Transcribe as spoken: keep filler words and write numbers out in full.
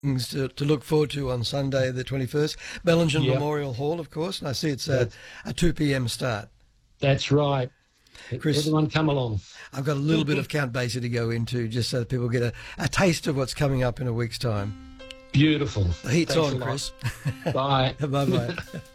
things to, to look forward to on Sunday the twenty-first. Bellingen Yep. Memorial Hall, of course, and I see it's a, a two p m start. That's right. Chris, Everyone come along. I've got a little bit of Count Basie to go into just so that people get a, a taste of what's coming up in a week's time. Beautiful. The heat's Thanks on, a lot. Chris. Bye. Bye-bye.